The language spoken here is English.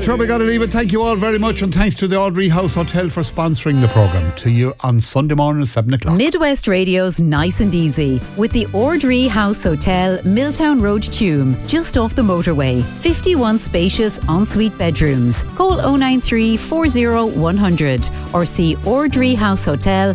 That's where we got to leave it. Thank you all very much, and thanks to the Audrey House Hotel for sponsoring the programme. To you on Sunday morning at 7 o'clock. Midwest Radio's Nice and Easy with the Audrey House Hotel, Milltown Road, Tuam, just off the motorway. 51 spacious ensuite bedrooms. Call 093 40 100 or see audreyhousehotel.ie.